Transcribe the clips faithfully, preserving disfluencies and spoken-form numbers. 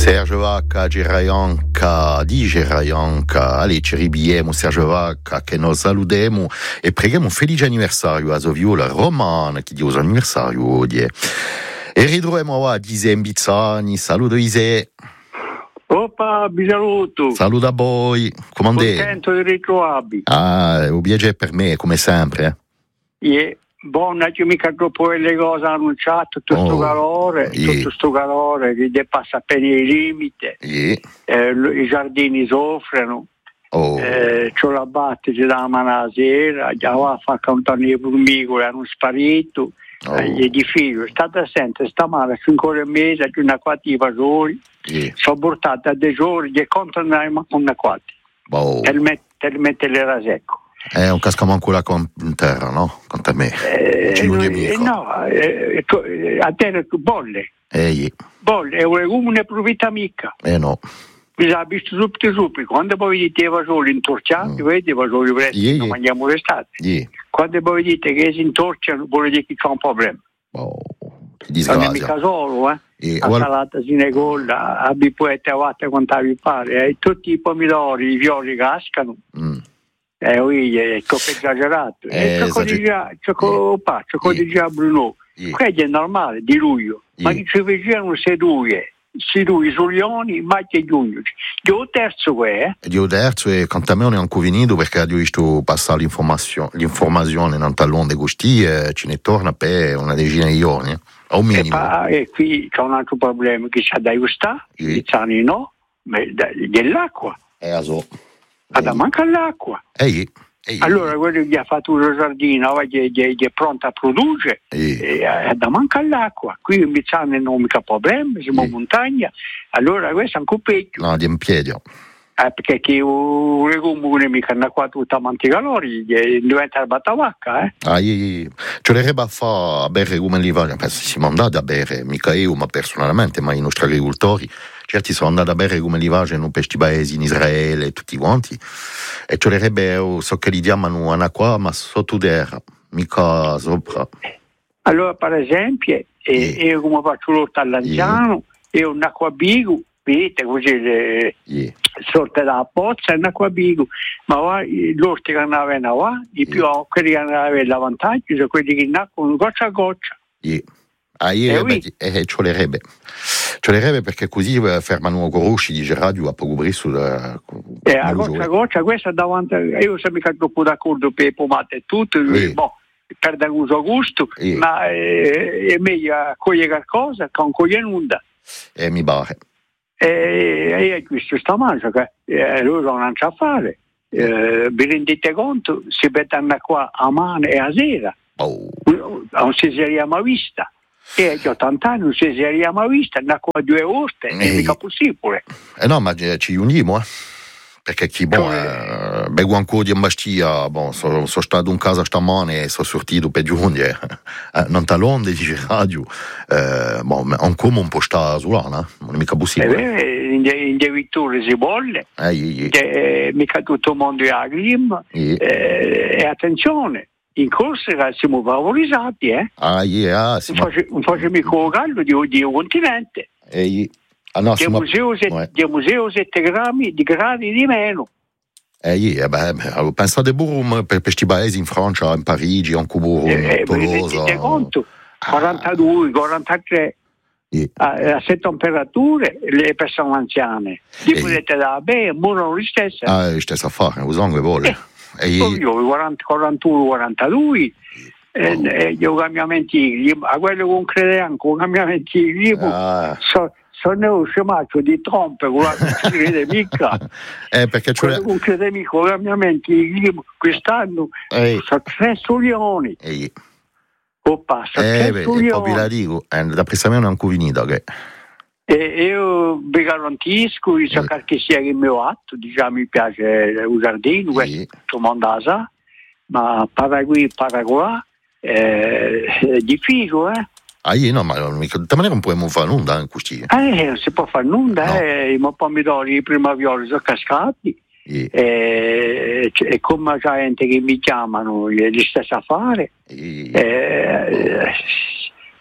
Serge Vacca, Geraionca, di Geraionca, allez, ci ribiemo Serge Vacca, che noi salutiamo e preghiamo un felice anniversario a sua viola Romana, che Dio anniversario oggi. E ridroviamo a Dise Bizzani, saluto Ise. Oppa, vi saluto. Saluto a voi, come andate? Contento di ritrovarvi. Ah, è un piacere per me, come sempre. Eh? Yeah. Buona, che mica troppo le cose annunciate, tutto questo Oh, calore, yeah. tutto questo calore che passa appena il limite, Yeah. eh, i giardini soffrono, Oh. eh, c'ho la battaglia da la sera, già va a far cantare le formicole, hanno sparito, Oh. eh, gli edifici, state attenti, stamane cinque e mezza, c'è una quativa soli, Yeah. sono portate a dei giorni e contano una quativa, Oh. per mettere le rasecco. Eh, un cascamo ancora con in terra, no? Con te me. Eh, Ci vuole eh, amico. no, eh, eh, a terra bolle, Eh, bolle, è un legume provita mica. eh no. Bisogna visto subito subito, quando poi vedete i vasoli intorciati, Mm. vedete i vasoli presto, Yeah, non yeah. mangiamo l'estate. Yeah. Quando poi vedete che si intorciano, vuol dire che c'è un problema. Oh, che Non è mica disgrazia. solo, eh. Eh, La guarda- salata sinegolla, a bipuette a vatte quanto vi pare, eh. Tutti i pomidori, i violi cascano. Mm. Eh, oui, è troppo esagerato. Eh, E ciò esager- di già, ciò pa, ciò Yeah. di già Bruno. Yeah. Quello è normale, di luglio. Ma Yeah. che ci facevano sedue, sedue sui leoni, ma che giugno. Io terzo que, eh. Io terzo e quanto a me non è ancora finito perché ho visto passare l'informazione, l'informazione nel tallone dei gusti e ce ne torna per una decina di giorni, eh. A un E, minimo. pa, e qui c'è un altro problema che c'è da gustare, Yeah. gli anni no, ma da- dell'acqua. Eh, aso. Ma da manca l'acqua. Ehi, ehi. Allora quello che ha fatto una giardina, che è pronto a produrre, Ehi. e ha da manca l'acqua. Qui in Bizzano non mica problema, siamo in Sì. montagna, allora questo è un po' peggio, No, di in piedi. eh, perché che un legume non è mica una qua tutta manti calori, che diventa la battavacca, eh. Ah, io, ci vorrebbe a fare a bere come li va, penso siamo andati a bere, mica io, ma personalmente, ma i nostri agricoltori, certi sono andati a bere come li va, in questi paesi, in Israele, tutti quanti, e ci vorrebbe, oh, so che li chiamano un'acqua, ma sotto terra, mica sopra. Allora per esempio, eh, Sì. io come faccio l'orto all'anziano, io un acquabigo, vedete così le Yeah. sorte da pozza è un acquabigo, ma va, i- l'orto che non avevano va, di più Sì. quelli che non avevano l'avvantaggio sono quelli che nascono goccia a goccia. Yeah. Ah, io, Eh, eh, oui. beh, eh, ci vorrebbe. Ci vorrebbe perché così eh, fermano corusci, dice radio, a poco presto. Da, E a goccia a goccia, questa è davanti, io sono mica troppo d'accordo per le pomate e tutto, Sì. boh, perde un uso gusto, Sì. ma eh, è meglio cogliere qualcosa che non cogliere nulla. E mi pare. E io questo sta mangia che eh, loro non c'ha a fare. Eh, vi rendete conto? Si mettono qua a mano e a sera, Oh. non si sarebbe mai vista. E io ottanta anni non si sarebbe mai vista, da qua due orte, è Ehi. mica possibile. Eh no, ma eh, ci uniamo, eh. Perché chi, bon, Come- eh, bevo ancora di bastia, bon, sono so stato in casa stamane e sono sortito per giugno, eh, non talonde, dice radio, eh, bon, ancora un po' sta sulla, no? Non è mica E possibile. beh, in, in dirittura si vuole, Eh, eh, eh, che mica tutto il mondo è agrim, eh. eh, e attenzione, in Corsica siamo favorizzati, eh? Ah, yeah, ah, sì, Non ma, face- non faccio mica il gallo di, di un continente. eh, ah, no, sì, Di ma, museo, se- ouais. di museo sette grammi di gradi di meno. eh, yeah, beh, beh, pensate pure per questi paesi in Francia, in Parigi, in Cubo, Eh, in eh, vi rendete Tolosa. conto? Ah. quarantadue, quarantatré Yeah. a, a sette temperature le persone anziane. Li Eh. potete da bene, muoiono lo stesso. Ah, è stesso a fare, usano che vuole. Eh, Io yeah. ho quaranta, quarantuno, quarantadue. E, Oh. e io cambiamenti, a quello che non crede anche, con cambiamenti, io Ah. so, sono un scemaccio di trompe, quello che non ci crede mica. Eh, perché c'è... Quello che non crede mica, con cambiamenti, io quest'anno Eh. sono tre solioni. Eh, Oppa, sono eh, tre beh, e poi vi la solioni. dico, eh, da pressa me non è ancora finita, che... E io vi garantisco, io so Eh. che sia il mio atto, diciamo, mi piace il giardino, Sì. questo tutto il mondo la sa, ma Paraguay, Paraguay, eh, è difficile, eh? Ah, io no, ma di maniera non possiamo fare nulla in questi... Eh, non si può fare nulla, No. eh, i miei pomidori, i primavioli sono cascati, Eh, e, e come c'è gente che mi chiamano, gli stessi a fare, eh, eh,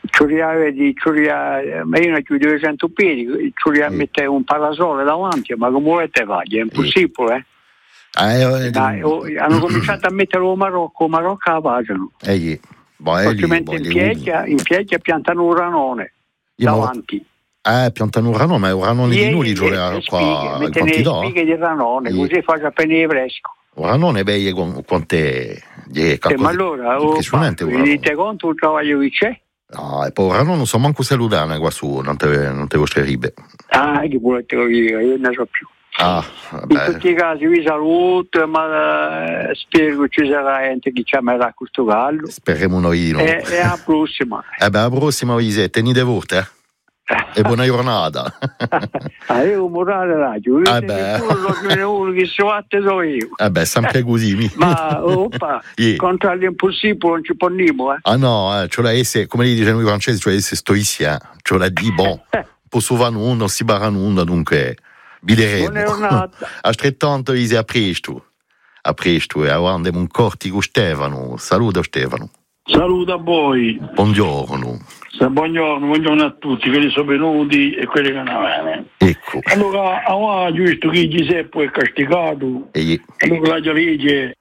Ciuriare di ciuriare, ma io ne ho duecento piedi, ciuriare Sì. mette un parasole davanti, ma come volete fare? È impossibile, eh? Eh, eh, Dai, oh, hanno cominciato a mettere il Marocco, il Marocco la pagano. eh, boh, eh, lì, Altrimenti boh, in le pieggia, in pieggia piantano un ranone Io mo- davanti. Eh, piantano un ranone, ma un ranone di noi le giocano spighe, qua in mettono le quantità. spighe di ranone, Sì. così fa appena fresco. Un ranone veie con quante... Eh, ma allora, oh, impressionante un vi ranone. dite conto il travaglio che c'è? No, e poi un ranone non so manco se lo danno qua su, non te, non te vostrerebbe. Ah, che volete dire, io ne so più. Ah, In vabbè. tutti i casi vi saluto, ma eh, spero che ci sarà gente che chiamerà questo gallo. Speriamo noi di no. E, e alla prossima. Eh beh, alla prossima vi tenete volte, eh? E buona giornata. Ah, io morale radio, io Eh beh. uno che si batte so io. Eh beh, sempre così. Mi. Ma oppa, Sì. contro l'impossibile non ci ponniamo, eh. Ah no, eh, cioè la S, come li dicono i francesi, cioè S stoizia, cioè la di bon, posso fare nulla, non si barra nulla, dunque vedremo. Buona giornata. Altrettanto vi a presto, a presto, e andiamo un corti con Stefano. Saluto Stefano. Saluto a voi. Buongiorno. Buongiorno, buongiorno a tutti, quelli sono venuti e quelli che non vengono. Ecco. Allora, aveva giusto che Giuseppe è castigato, E allora la legge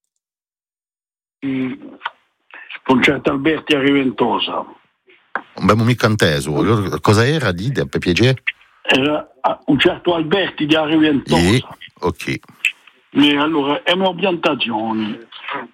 Concetto Alberti a Riventosa. non abbiamo mica inteso. Cosa era? Dite, per piacere? Era un certo Alberti di Riventosa. E, ok. E allora, è una piantazione.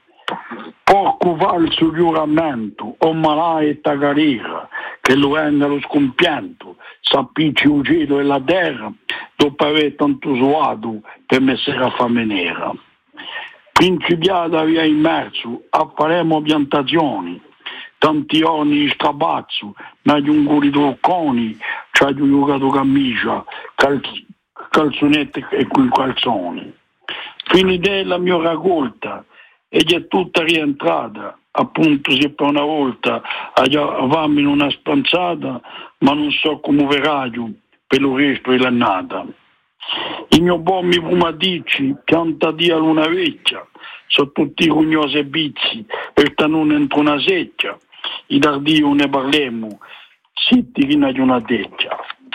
Porco falso giuramento, o malaita carriera, che lo rende lo scompianto, s'appicci un giro e la terra, dopo aver tanto suato per messere a fame nera. Principiata via immerso, a faremo piantazioni, tanti anni in strabazzo, ma di un guri trocconi, c'ha di un giocato camicia, calz- calzonette e quei calzoni. Finita la mia raccolta, ed è tutta rientrata, appunto se per una volta avevamo in una spanzata, ma non so come veraio per lo resto dell'annata. I miei bombi fumaticci, pianta di luna vecchia, sono tutti rugnosi e bizzi, e non entro una secchia, i dardio ne parliamo, zitti che ne una deccia.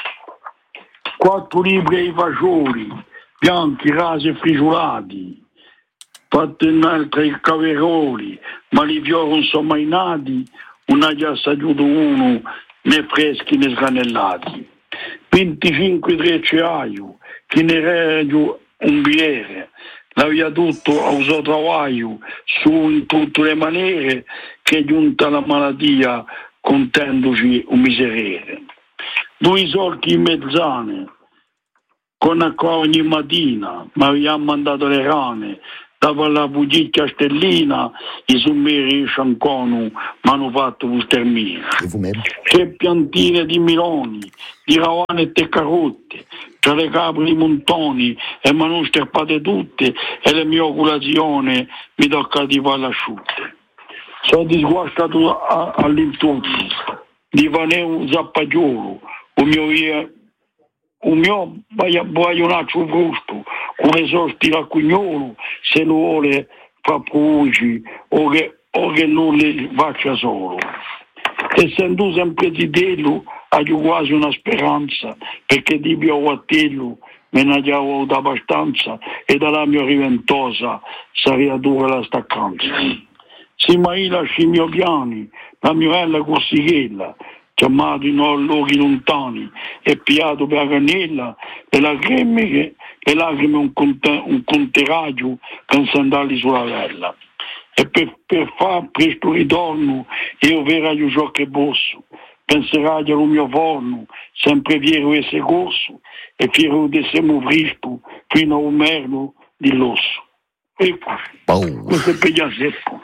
Quattro libri ai fagioli, bianchi, rasi e frigiolati, fatti in altri caveroli, ma li fiori non sono mai nati, non ha già assaggiato uno, né freschi né sgranellati. venticinque trecciaio, che ne regio un biere, la via tutto a uso travaglio, su in tutte le maniere, che è giunta la malattia, contendoci un miserere. Due solchi in mezzane, con ogni mattina, ma abbiamo mandato le rane, dava la buggicchia stellina, i summeri scianconu, ma hanno fatto un stermino. C'è piantine di miloni, di ravane e carotte, tra le capre di montoni, e ma non sterpate tutte, e le mie oculazioni mi tocca di farle asciutte. Sono disguastato all'intorno, di vaneo zappagiolo, o mio via, o mio baionaccio frusto, con le sorti raccugnolo, se lo vuole fa proci, o che, o che non le faccia solo. Essendo sempre di dello, ho quasi una speranza, perché di mio guattello me ne avevo avuto abbastanza, e dalla mia riventosa sarebbe dura la staccanza. Si mai lasci i miei piani, la mia bella corsighella, chiamato in luoghi lontani, e piato per la cannella, le lacrime, le lacrime un, conte, un conteraggio con sandali sulla vella. E per, per far presto ritorno, io verrò ciò che posso, penserò al mio forno, sempre fiero e corso, e fiero di semo frisco, fino a un merlo di l'osso. Ecco, oh. Questo è per Giuseppe.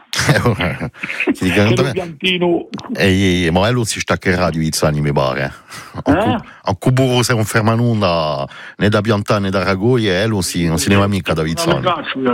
Si dica Che piantino. E ma lui si stacca il radio Izzani mi pare. A Cuburo se non ferma nulla né da piantare né da ragoglie, e lui si, non si ne va mica da Izzani.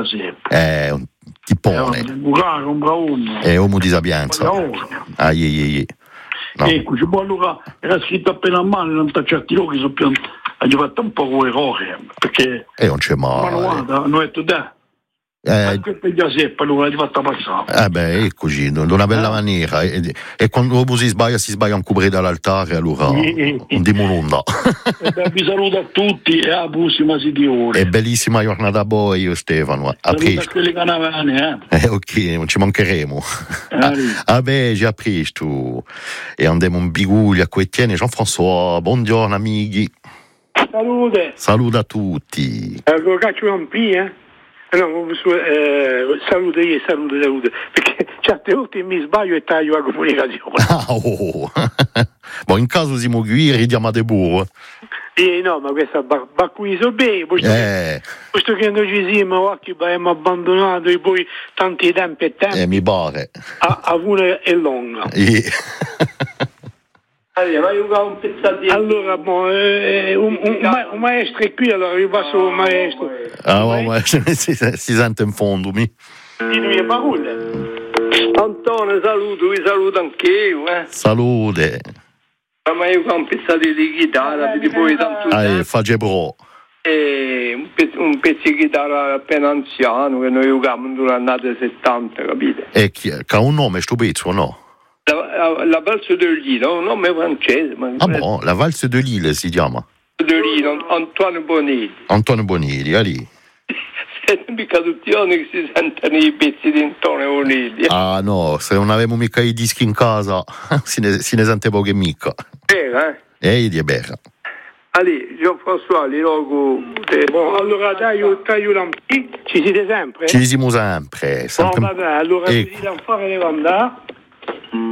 È un tipone. È un un braone. È uomo di sapienza. Ah, ye, ye, ye. No. Ecco, ci può allora era scritto appena a mano, non da certi luoghi sono piantati. Ha fatto un po' errore, perché e non c'è mai. Ma guarda, hanno detto da. Eh, anche per Giuseppe allora ti fatta passare. eh beh, eccoci, in una bella maniera. E, e quando si sbaglia, si sbaglia un cubre dall'altare, allora non dimonunda. E vi saluto a tutti e alla prossima settimana. E bellissima giornata a voi, io Stefano. A Saluto a presto. quelli canavani, eh. Eh, ok, non ci mancheremo. Ah, ah beh, già presto. E andiamo in Biguglia, qui tiene Jean-François. Buongiorno, amici. Salute. Saluto a tutti. Ecco, caccio un P, eh? No, eh, salute io, salute, salute. Perché certe volte mi sbaglio e taglio la comunicazione. Ah, oh. Ma in caso siamo qui, ridiamo a De Bourg. Eh, no, ma questa va qui so bene, posto, Eh. che, posto che noi ci siamo, occhi abbiamo abbandonato e poi tanti tempi e tempi. Eh, mi pare. A, a una è lunga. Eh. Allora, boh, eh, un, un, ma- un maestro è qui, allora vi passo un maestro. Ah, ma, ma si, si sente in fondo, mi. Di lui è parole. Antonio, saluto, vi saluto anch'io, eh. Salute. Ma io ho un pezzetto di chitarra, di poi tanto Ah, tempo, face pro. e un pezzo, un pezzo di chitarra appena anziano che noi giocavamo durante gli anni settanta, capite? E chi, che ha un nome sto pezzo o no? La, la, la valse del Lino, un nome francese, ma Ah, boh, la valse de Lille si chiama. del Lino, Antonio Bonelli. Antonio Bonelli, è lì. Siete mica tutti i giorni che si sentono i pezzi di Antonio Bonelli. Ah, no, se non avevamo mica i dischi in casa, si ne, si ne sente poche mica. Vero, eh? E di è berra. Allora, Jean-François, li rogo... Bon, allora taglio, taglio un P, ci siete sempre? Ci siamo sempre. Bon, sempre... vabbè, allora Ecco. ci siamo fare le andare.